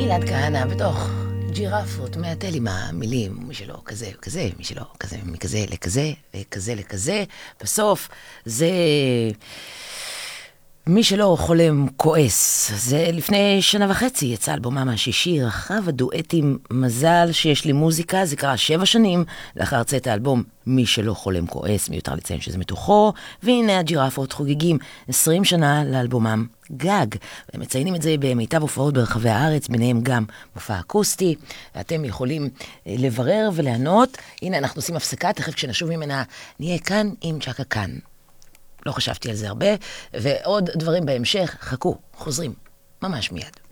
אלעד כהנא בתוך ג'ירפות, מעטל עם המילים, מי שלא כזה וכזה, מי שלא כזה, מכזה לכזה, וכזה לכזה. בסוף זה מי שלא חולם כועס. זה לפני 1.5 יצא אלבומם השישי, רחב הדואטים. מזל שיש לי מוזיקה. זה קרה 7 שנים לאחר צאת האלבום מי שלא חולם כועס, מיותר לציין שזה מתוכו. והנה הג'ירפות חוגגים 20 שנה לאלבומם גג, והם מציינים את זה במיטב הופעות ברחבי הארץ, ביניהם גם מופע אקוסטי. ואתם יכולים לברר ולענות. הנה אנחנו עושים הפסקה, תכף כשנשוב ממנה נהיה כאן עם צ'קה כאן. לא חשבתי על זה הרבה, ועוד דברים בהמשך. חכו, חוזרים ממש מיד.